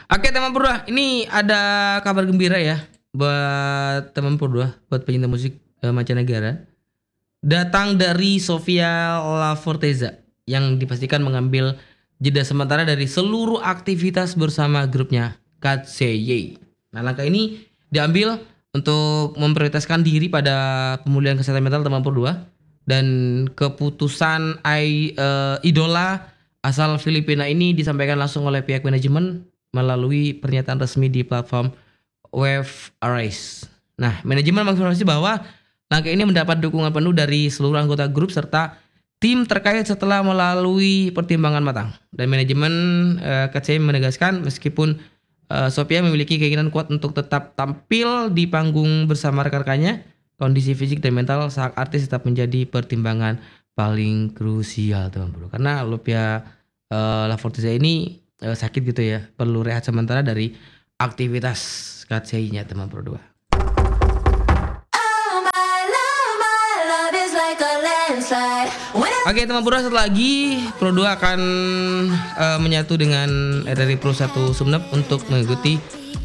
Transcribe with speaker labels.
Speaker 1: Oke teman Purwa, ini ada kabar gembira ya buat teman Purwa, buat pecinta musik mancanegara. Datang dari Sofia Laforteza yang dipastikan mengambil jeda sementara dari seluruh aktivitas bersama grupnya KCY. Nah, langkah ini diambil untuk memprioritaskan diri pada pemulihan kesehatan mental teman Purwa dan keputusan idola asal Filipina ini disampaikan langsung oleh pihak manajemen melalui pernyataan resmi di platform Wave Arise. Nah, manajemen mengonfirmasi bahwa langkah ini mendapat dukungan penuh dari seluruh anggota grup serta tim terkait setelah melalui pertimbangan matang. Dan manajemen KCM menegaskan meskipun Sophia memiliki keinginan kuat untuk tetap tampil di panggung bersama rekan-rekannya, kondisi fisik dan mental sang artis tetap menjadi pertimbangan paling krusial teman bro. Karena Lupia Laforteza ini sakit gitu ya, perlu rehat sementara dari aktivitas KCI-nya teman bro 2. Oke teman Purwa, setelah lagi Pro 2 akan menyatu dengan dari Pro 1 Sumenep untuk mengikuti